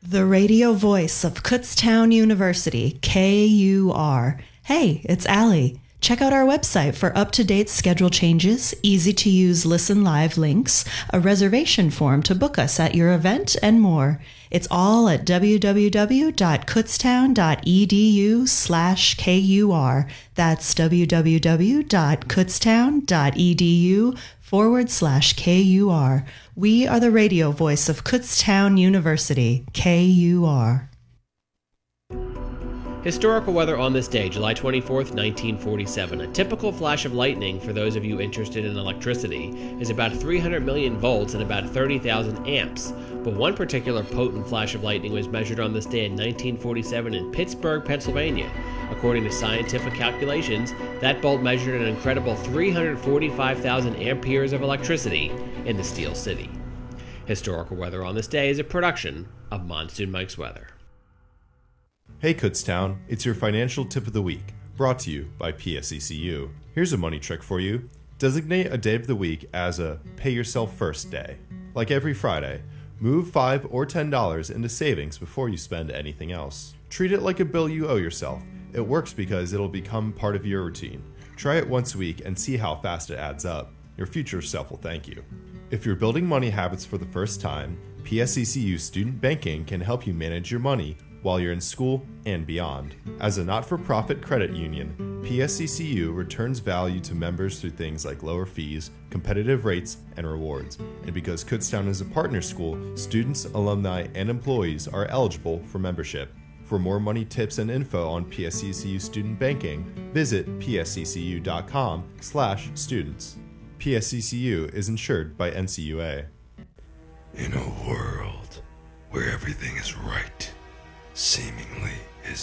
The radio voice of Kutztown University, KUR. Hey, it's Allie. Check out our website for up-to-date schedule changes, easy-to-use Listen Live links, a reservation form to book us at your event, and more. It's all at www.kutztown.edu/KUR. That's www.kutztown.edu/KUR. We are the radio voice of Kutztown University, KUR. Historical weather on this day, July 24th, 1947. A typical flash of lightning, for those of you interested in electricity, is about 300 million volts and about 30,000 amps. But one particular potent flash of lightning was measured on this day in 1947 in Pittsburgh, Pennsylvania. According to scientific calculations, that bolt measured an incredible 345,000 amperes of electricity in the Steel City. Historical weather on this day is a production of Monsoon Mike's Weather. Hey Kutztown, it's your financial tip of the week, brought to you by PSECU. Here's a money trick for you. Designate a day of the week as a Pay Yourself First day. Like every Friday, move $5 or $10 into savings before you spend anything else. Treat it like a bill you owe yourself. It works because it'll become part of your routine. Try it once a week and see how fast it adds up. Your future self will thank you. If you're building money habits for the first time, PSECU Student Banking can help you manage your money while you're in school and beyond. As a not-for-profit credit union, PSECU returns value to members through things like lower fees, competitive rates, and rewards. And because Kutztown is a partner school, students, alumni, and employees are eligible for membership. For more money tips and info on PSECU student banking, visit psccu.com/students. PSECU is insured by NCUA. In a world where everything is right